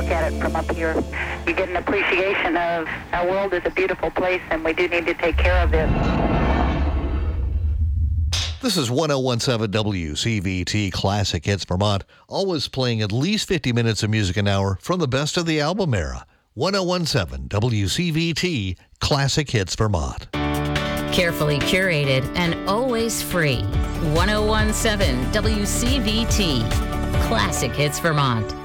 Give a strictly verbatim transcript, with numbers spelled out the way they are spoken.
look at it from up here. You get an appreciation of our world is a beautiful place, and we do need to take care of it. This is one oh one point seven W C V T Classic Hits Vermont, always playing at least fifty minutes of music an hour from the best of the album era. one oh one point seven W C V T Classic Hits Vermont. Carefully curated and always free. one oh one point seven W C V T Classic Hits Vermont.